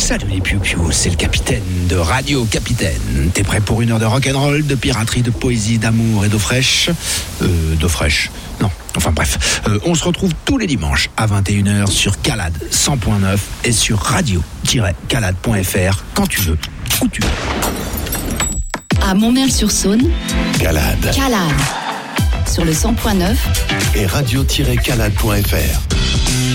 Salut les piou-piou, c'est le capitaine de Radio Capitaine. T'es prêt pour une heure de rock'n'roll, de piraterie, de poésie, d'amour et d'eau fraîche d'eau fraîche, non, enfin bref. On se retrouve tous les dimanches à 21h sur Calade 100.9 et sur radio-calade.fr quand tu veux, où tu veux. À Montmerle-sur-Saône, Calade. Calade. Sur le 100.9 et radio-calade.fr.